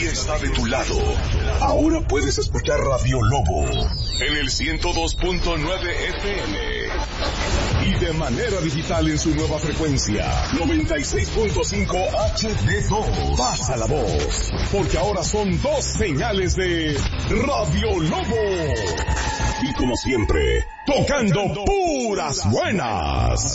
vida está de tu lado. Ahora puedes escuchar Radio Lobo en el 102.9 FM y de manera digital en su nueva frecuencia 96.5 HD2. Pasa la voz, porque ahora son 2 señales de Radio Lobo. Y como siempre, tocando puras buenas.